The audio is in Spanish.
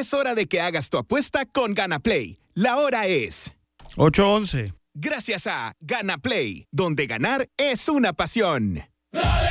Es hora de que hagas tu apuesta con GanaPlay. La hora es 8:11. gracias a GanaPlay, donde ganar es una pasión.